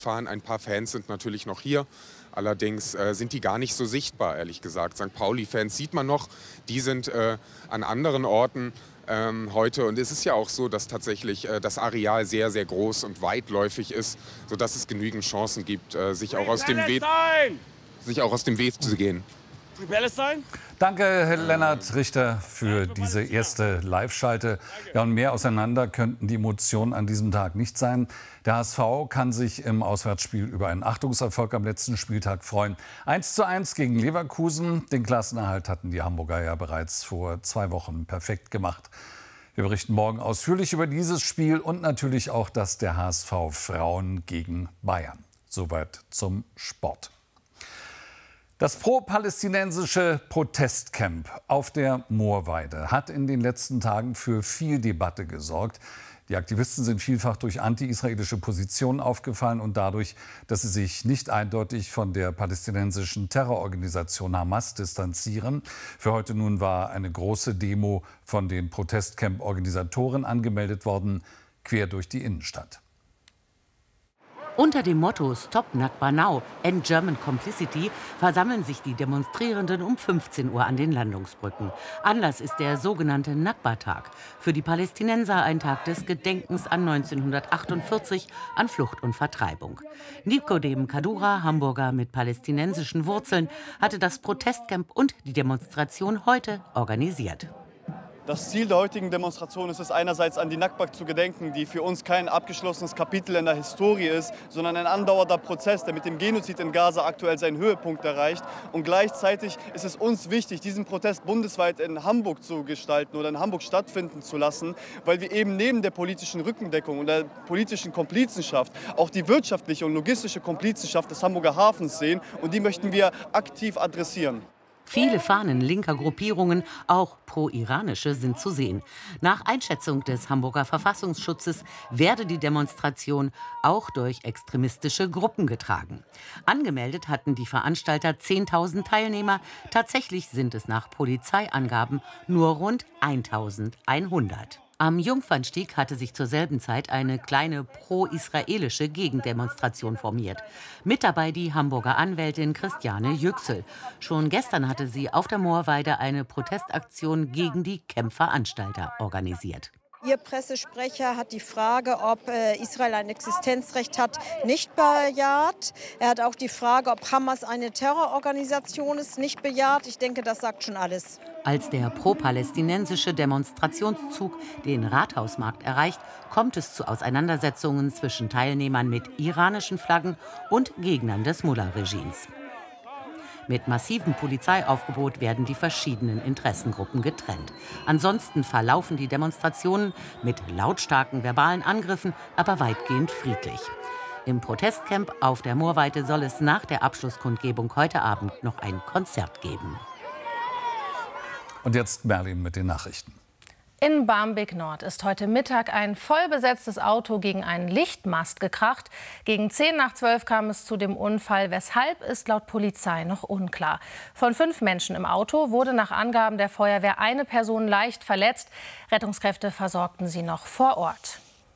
fahren. Ein paar Fans sind natürlich noch hier. Allerdings sind die gar nicht so sichtbar, ehrlich gesagt. St. Pauli-Fans sieht man noch. Die sind an anderen Orten heute. Und es ist ja auch so, dass tatsächlich das Areal sehr, sehr groß und weitläufig ist, sodass es genügend Chancen gibt, sich auch aus dem Weg zu gehen. Danke, Lennart Richter, für diese erste Live-Schalte. Ja, und mehr auseinander könnten die Emotionen an diesem Tag nicht sein. Der HSV kann sich im Auswärtsspiel über einen Achtungserfolg am letzten Spieltag freuen. 1:1 gegen Leverkusen. Den Klassenerhalt hatten die Hamburger ja bereits vor 2 Wochen perfekt gemacht. Wir berichten morgen ausführlich über dieses Spiel und natürlich auch das der HSV Frauen gegen Bayern. Soweit zum Sport. Das pro-palästinensische Protestcamp auf der Moorweide hat in den letzten Tagen für viel Debatte gesorgt. Die Aktivisten sind vielfach durch anti-israelische Positionen aufgefallen und dadurch, dass sie sich nicht eindeutig von der palästinensischen Terrororganisation Hamas distanzieren. Für heute nun war eine große Demo von den Protestcamp-Organisatoren angemeldet worden, quer durch die Innenstadt. Unter dem Motto Stop Nakba Now, End German Complicity versammeln sich die Demonstrierenden um 15 Uhr an den Landungsbrücken. Anlass ist der sogenannte Nakba-Tag. Für die Palästinenser ein Tag des Gedenkens an 1948, an Flucht und Vertreibung. Nikodem Kadura, Hamburger mit palästinensischen Wurzeln, hatte das Protestcamp und die Demonstration heute organisiert. Das Ziel der heutigen Demonstration ist es einerseits an die Nakba zu gedenken, die für uns kein abgeschlossenes Kapitel in der Historie ist, sondern ein andauernder Prozess, der mit dem Genozid in Gaza aktuell seinen Höhepunkt erreicht. Und gleichzeitig ist es uns wichtig, diesen Protest bundesweit in Hamburg zu gestalten oder in Hamburg stattfinden zu lassen, weil wir eben neben der politischen Rückendeckung und der politischen Komplizenschaft auch die wirtschaftliche und logistische Komplizenschaft des Hamburger Hafens sehen, und die möchten wir aktiv adressieren. Viele Fahnen linker Gruppierungen, auch pro-iranische, sind zu sehen. Nach Einschätzung des Hamburger Verfassungsschutzes werde die Demonstration auch durch extremistische Gruppen getragen. Angemeldet hatten die Veranstalter 10.000 Teilnehmer. Tatsächlich sind es nach Polizeiangaben nur rund 1.100. Am Jungfernstieg hatte sich zur selben Zeit eine kleine pro-israelische Gegendemonstration formiert. Mit dabei die Hamburger Anwältin Christiane Yüksel. Schon gestern hatte sie auf der Moorweide eine Protestaktion gegen die Campveranstalter organisiert. Ihr Pressesprecher hat die Frage, ob Israel ein Existenzrecht hat, nicht bejaht. Er hat auch die Frage, ob Hamas eine Terrororganisation ist, nicht bejaht. Ich denke, das sagt schon alles. Als der pro-palästinensische Demonstrationszug den Rathausmarkt erreicht, kommt es zu Auseinandersetzungen zwischen Teilnehmern mit iranischen Flaggen und Gegnern des Mullah-Regimes. Mit massivem Polizeiaufgebot werden die verschiedenen Interessengruppen getrennt. Ansonsten verlaufen die Demonstrationen mit lautstarken verbalen Angriffen, aber weitgehend friedlich. Im Protestcamp auf der Moorweide soll es nach der Abschlusskundgebung heute Abend noch ein Konzert geben. Und jetzt Merlin mit den Nachrichten. In Barmbek-Nord ist heute Mittag ein vollbesetztes Auto gegen einen Lichtmast gekracht. Gegen 11:10 kam es zu dem Unfall. Weshalb, ist laut Polizei noch unklar. Von 5 Menschen im Auto wurde nach Angaben der Feuerwehr eine Person leicht verletzt. Rettungskräfte versorgten sie noch vor Ort.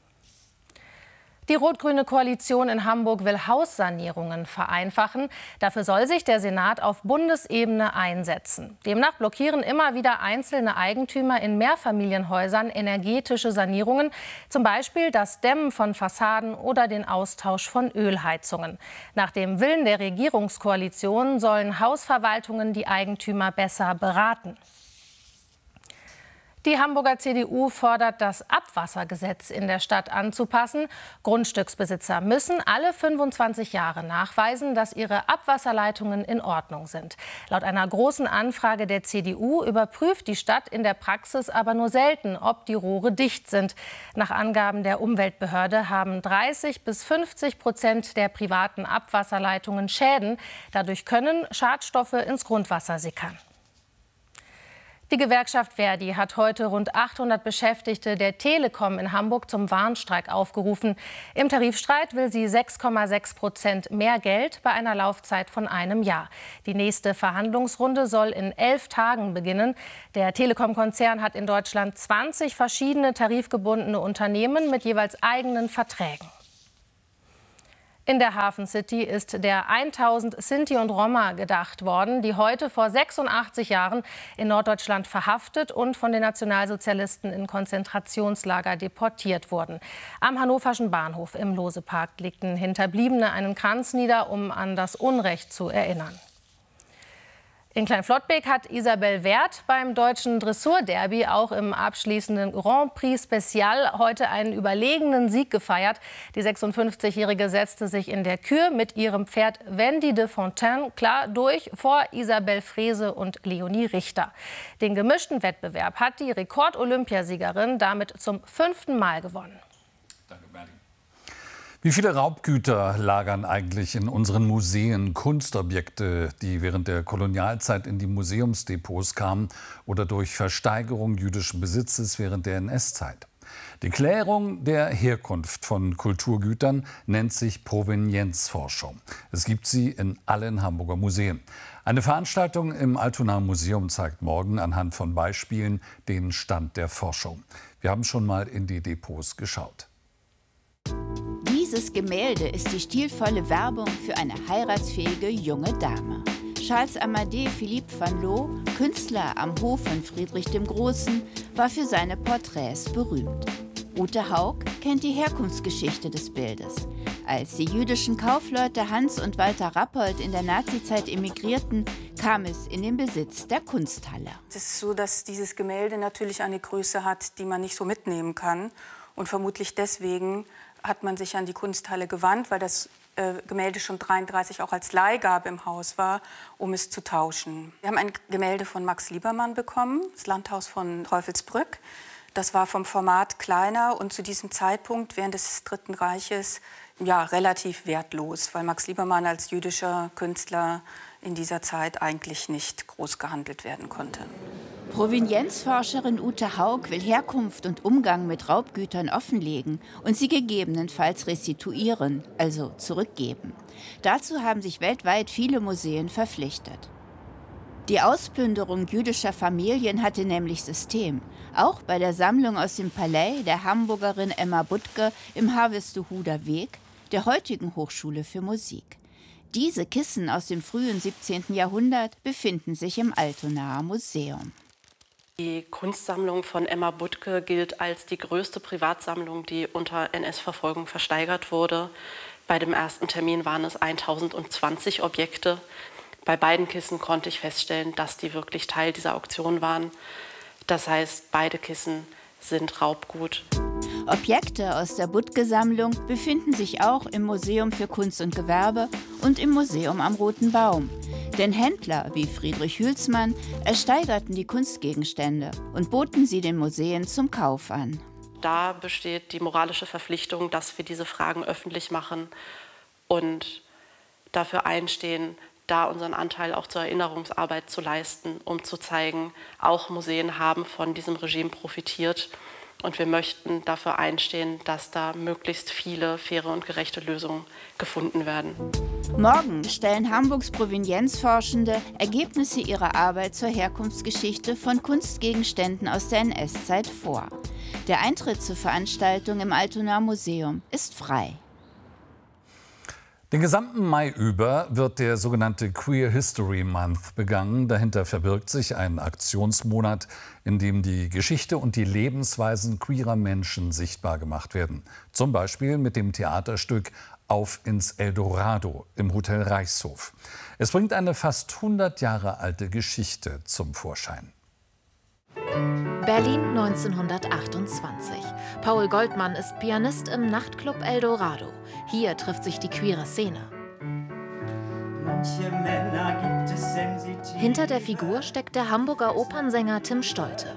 Die rot-grüne Koalition in Hamburg will Haussanierungen vereinfachen. Dafür soll sich der Senat auf Bundesebene einsetzen. Demnach blockieren immer wieder einzelne Eigentümer in Mehrfamilienhäusern energetische Sanierungen, zum Beispiel das Dämmen von Fassaden oder den Austausch von Ölheizungen. Nach dem Willen der Regierungskoalition sollen Hausverwaltungen die Eigentümer besser beraten. Die Hamburger CDU fordert, das Abwassergesetz in der Stadt anzupassen. Grundstücksbesitzer müssen alle 25 Jahre nachweisen, dass ihre Abwasserleitungen in Ordnung sind. Laut einer großen Anfrage der CDU überprüft die Stadt in der Praxis aber nur selten, ob die Rohre dicht sind. Nach Angaben der Umweltbehörde haben 30–50% der privaten Abwasserleitungen Schäden. Dadurch können Schadstoffe ins Grundwasser sickern. Die Gewerkschaft ver.di hat heute rund 800 Beschäftigte der Telekom in Hamburg zum Warnstreik aufgerufen. Im Tarifstreit will sie 6,6% mehr Geld bei einer Laufzeit von einem Jahr. Die nächste Verhandlungsrunde soll in 11 Tagen beginnen. Der Telekom-Konzern hat in Deutschland 20 verschiedene tarifgebundene Unternehmen mit jeweils eigenen Verträgen. In der Hafen City ist der 1000 Sinti und Roma gedacht worden, die heute vor 86 Jahren in Norddeutschland verhaftet und von den Nationalsozialisten in Konzentrationslager deportiert wurden. Am Hannoverschen Bahnhof im Lohsepark legten Hinterbliebene einen Kranz nieder, um an das Unrecht zu erinnern. In Kleinflottbek hat Isabel Werth beim deutschen Dressurderby auch im abschließenden Grand Prix Special heute einen überlegenen Sieg gefeiert. Die 56-Jährige setzte sich in der Kür mit ihrem Pferd Wendy de Fontaine klar durch vor Isabel Frese und Leonie Richter. Den gemischten Wettbewerb hat die Rekord-Olympiasiegerin damit zum 5. Mal gewonnen. Danke, Merlin. Wie viele Raubgüter lagern eigentlich in unseren Museen? Kunstobjekte, die während der Kolonialzeit in die Museumsdepots kamen oder durch Versteigerung jüdischen Besitzes während der NS-Zeit. Die Klärung der Herkunft von Kulturgütern nennt sich Provenienzforschung. Es gibt sie in allen Hamburger Museen. Eine Veranstaltung im Altonaer Museum zeigt morgen anhand von Beispielen den Stand der Forschung. Wir haben schon mal in die Depots geschaut. Dieses Gemälde ist die stilvolle Werbung für eine heiratsfähige junge Dame. Charles Amadé Philippe van Loo, Künstler am Hof von Friedrich dem Großen, war für seine Porträts berühmt. Ute Haug kennt die Herkunftsgeschichte des Bildes. Als die jüdischen Kaufleute Hans und Walter Rappold in der Nazizeit emigrierten, kam es in den Besitz der Kunsthalle. Es ist so, dass dieses Gemälde natürlich eine Größe hat, die man nicht so mitnehmen kann. Und vermutlich deswegen hat man sich an die Kunsthalle gewandt, weil das Gemälde schon 1933 auch als Leihgabe im Haus war, um es zu tauschen. Wir haben ein Gemälde von Max Liebermann bekommen, das Landhaus von Teufelsbrück. Das war vom Format kleiner und zu diesem Zeitpunkt während des Dritten Reiches ja, relativ wertlos, weil Max Liebermann als jüdischer Künstler in dieser Zeit eigentlich nicht groß gehandelt werden konnte. Provenienzforscherin Ute Haug will Herkunft und Umgang mit Raubgütern offenlegen und sie gegebenenfalls restituieren, also zurückgeben. Dazu haben sich weltweit viele Museen verpflichtet. Die Ausplünderung jüdischer Familien hatte nämlich System. Auch bei der Sammlung aus dem Palais der Hamburgerin Emma Butke im Harvestehuder Weg, der heutigen Hochschule für Musik. Diese Kissen aus dem frühen 17. Jahrhundert befinden sich im Altonaer Museum. Die Kunstsammlung von Emma Butke gilt als die größte Privatsammlung, die unter NS-Verfolgung versteigert wurde. Bei dem ersten Termin waren es 1020 Objekte. Bei beiden Kissen konnte ich feststellen, dass die wirklich Teil dieser Auktion waren. Das heißt, beide Kissen sind Raubgut. Objekte aus der Butke-Sammlung befinden sich auch im Museum für Kunst und Gewerbe und im Museum am Roten Baum. Denn Händler wie Friedrich Hülsmann ersteigerten die Kunstgegenstände und boten sie den Museen zum Kauf an. Da besteht die moralische Verpflichtung, dass wir diese Fragen öffentlich machen und dafür einstehen, da unseren Anteil auch zur Erinnerungsarbeit zu leisten, um zu zeigen, auch Museen haben von diesem Regime profitiert. Und wir möchten dafür einstehen, dass da möglichst viele faire und gerechte Lösungen gefunden werden. Morgen stellen Hamburgs Provenienzforschende Ergebnisse ihrer Arbeit zur Herkunftsgeschichte von Kunstgegenständen aus der NS-Zeit vor. Der Eintritt zur Veranstaltung im Altonaer Museum ist frei. Den gesamten Mai über wird der sogenannte Queer History Month begangen. Dahinter verbirgt sich ein Aktionsmonat, in dem die Geschichte und die Lebensweisen queerer Menschen sichtbar gemacht werden. Zum Beispiel mit dem Theaterstück Auf ins Eldorado im Hotel Reichshof. Es bringt eine fast 100 Jahre alte Geschichte zum Vorschein. Berlin 1928. Paul Goldmann ist Pianist im Nachtclub Eldorado. Hier trifft sich die queere Szene. Hinter der Figur steckt der Hamburger Opernsänger Tim Stolte.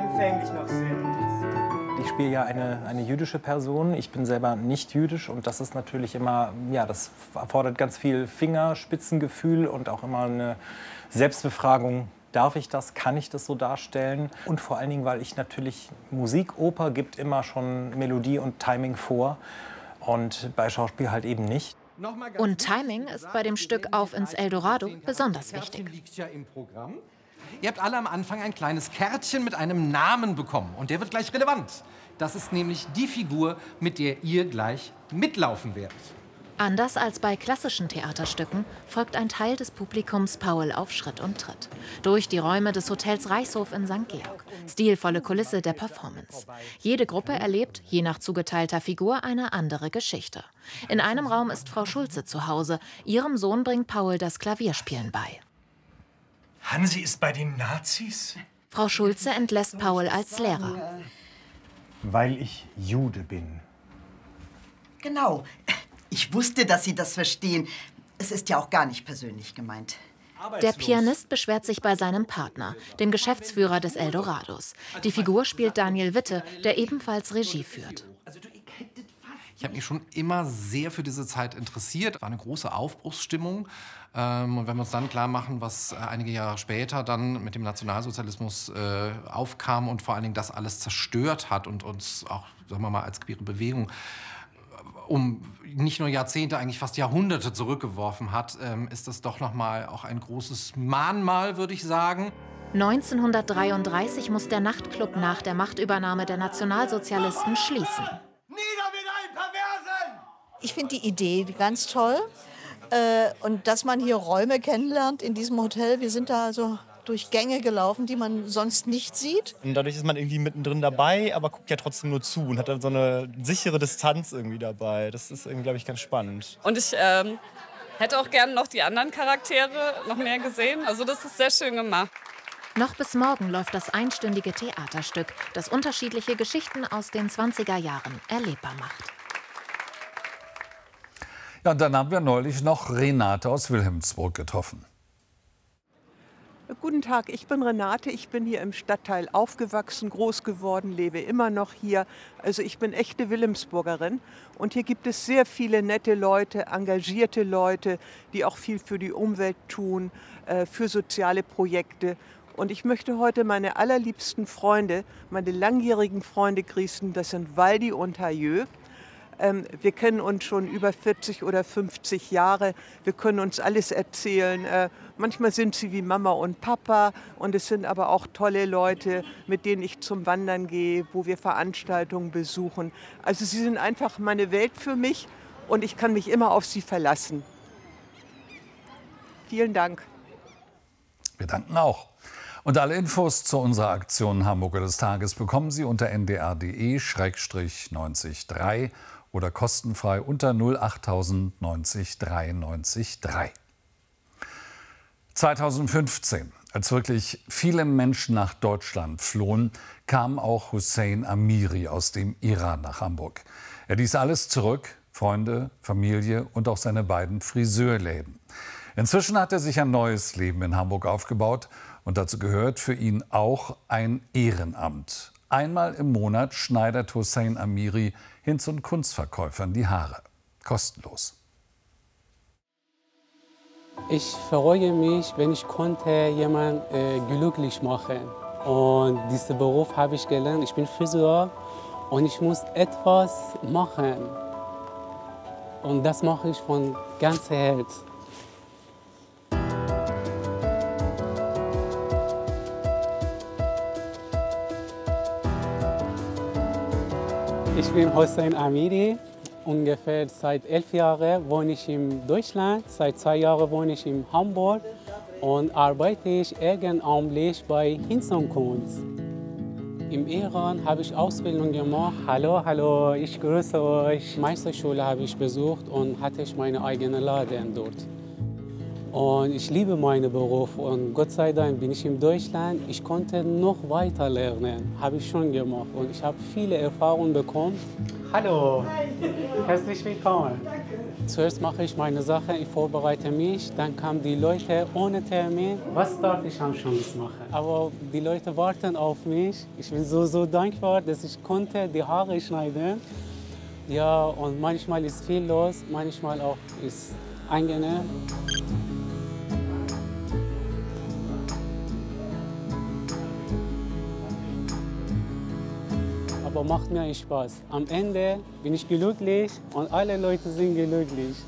Ich spiele ja eine jüdische Person. Ich bin selber nicht jüdisch und das ist natürlich immer, ja, das erfordert ganz viel Fingerspitzengefühl und auch immer eine Selbstbefragung. Darf ich das? Kann ich das so darstellen? Und vor allen Dingen, weil ich natürlich Musik-Oper gibt immer schon Melodie und Timing vor und bei Schauspiel halt eben nicht. Und Timing ist bei dem Stück Auf ins Eldorado besonders wichtig. Ihr habt alle am Anfang ein kleines Kärtchen mit einem Namen bekommen und der wird gleich relevant. Das ist nämlich die Figur, mit der ihr gleich mitlaufen werdet. Anders als bei klassischen Theaterstücken folgt ein Teil des Publikums Paul auf Schritt und Tritt. Durch die Räume des Hotels Reichshof in St. Georg. Stilvolle Kulisse der Performance. Jede Gruppe erlebt, je nach zugeteilter Figur, eine andere Geschichte. In einem Raum ist Frau Schulze zu Hause. Ihrem Sohn bringt Paul das Klavierspielen bei. Hansi ist bei den Nazis? Frau Schulze entlässt Paul als Lehrer. Weil ich Jude bin. Genau. Ich wusste, dass Sie das verstehen. Es ist ja auch gar nicht persönlich gemeint. Der Pianist beschwert sich bei seinem Partner, dem Geschäftsführer des Eldorados. Die Figur spielt Daniel Witte, der ebenfalls Regie führt. Ich habe mich schon immer sehr für diese Zeit interessiert. War eine große Aufbruchsstimmung. Und wenn wir uns dann klar machen, was einige Jahre später dann mit dem Nationalsozialismus aufkam und vor allen Dingen das alles zerstört hat und uns auch, sagen wir mal, als queere Bewegung um nicht nur Jahrzehnte, eigentlich fast Jahrhunderte zurückgeworfen hat, ist das doch noch mal auch ein großes Mahnmal, würde ich sagen. 1933 muss der Nachtclub nach der Machtübernahme der Nationalsozialisten schließen. Nieder mit allen Perversen! Ich finde die Idee ganz toll. Und dass man hier Räume kennenlernt in diesem Hotel. Wir sind da also durch Gänge gelaufen, die man sonst nicht sieht. Und dadurch ist man irgendwie mittendrin dabei, aber guckt ja trotzdem nur zu und hat dann so eine sichere Distanz irgendwie dabei. Das ist irgendwie, glaube ich, ganz spannend. Und ich hätte auch gerne noch die anderen Charaktere noch mehr gesehen. Also das ist sehr schön gemacht. Noch bis morgen läuft das einstündige Theaterstück, das unterschiedliche Geschichten aus den 20er Jahren erlebbar macht. Ja, und dann haben wir neulich noch Renate aus Wilhelmsburg getroffen. Guten Tag, ich bin Renate. Ich bin hier im Stadtteil aufgewachsen, groß geworden, lebe immer noch hier. Also ich bin echte Wilhelmsburgerin. Und hier gibt es sehr viele nette Leute, engagierte Leute, die auch viel für die Umwelt tun, für soziale Projekte. Und ich möchte heute meine allerliebsten Freunde, meine langjährigen Freunde grüßen. Das sind Waldi und Hayö. Wir kennen uns schon über 40 oder 50 Jahre. Wir können uns alles erzählen. Manchmal sind sie wie Mama und Papa. Und es sind aber auch tolle Leute, mit denen ich zum Wandern gehe, wo wir Veranstaltungen besuchen. Also sie sind einfach meine Welt für mich und ich kann mich immer auf sie verlassen. Vielen Dank. Wir danken auch. Und alle Infos zu unserer Aktion Hamburger des Tages bekommen Sie unter ndr.de/903 oder kostenfrei unter 08000 90 93 3. 2015, als wirklich viele Menschen nach Deutschland flohen, kam auch Hussein Amiri aus dem Iran nach Hamburg. Er ließ alles zurück, Freunde, Familie und auch seine beiden Friseurläden. Inzwischen hat er sich ein neues Leben in Hamburg aufgebaut und dazu gehört für ihn auch ein Ehrenamt. Einmal im Monat schneidet Hussein Amiri Hinz- und Kunstverkäufern die Haare. Kostenlos. Ich freue mich, wenn ich konnte jemanden glücklich machen. Und diesen Beruf habe ich gelernt. Ich bin Friseur und ich muss etwas machen. Und das mache ich von ganzem Herzen. Ich bin Hussein Amiri. Ungefähr seit 11 Jahren wohne ich in Deutschland. Seit 2 Jahren wohne ich in Hamburg und arbeite ich ehrenamtlich bei Hinz und Kunst. Im Iran habe ich Ausbildung gemacht. Hallo, ich grüße euch. Meisterschule habe ich besucht und hatte ich meine eigene Laden dort. Und ich liebe meinen Beruf und Gott sei Dank bin ich in Deutschland. Ich konnte noch weiter lernen, habe ich schon gemacht und ich habe viele Erfahrungen bekommen. Hallo, herzlich willkommen. Zuerst mache ich meine Sachen, ich vorbereite mich, dann kamen die Leute ohne Termin. Was darf ich am Schluss machen? Aber die Leute warten auf mich. Ich bin so dankbar, dass ich konnte die Haare schneiden. Ja, und manchmal ist viel los, manchmal auch ist angenehm. Aber macht mir Spaß. Am Ende bin ich glücklich und alle Leute sind glücklich.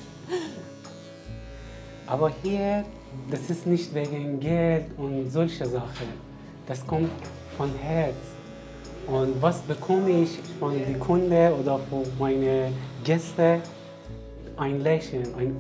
Aber hier, das ist nicht wegen Geld und solche Sachen. Das kommt von Herz. Und was bekomme ich von den Kunden oder von meinen Gästen? ein Lächeln, ein